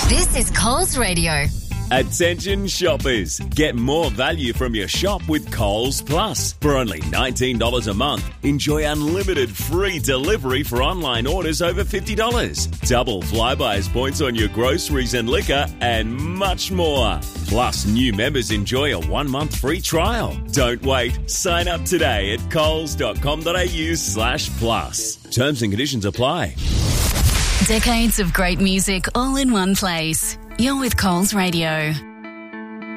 This is Coles Radio. Attention shoppers, get more value from your shop with Coles Plus. For only $19 a month, enjoy unlimited free delivery for online orders over $50. Double Flybuys points on your groceries and liquor, and much more. Plus, new members enjoy a 1-month free trial. Don't wait. Sign up today at coles.com.au/plus. Terms and conditions apply. Decades of great music all in one place. You're with Coles Radio.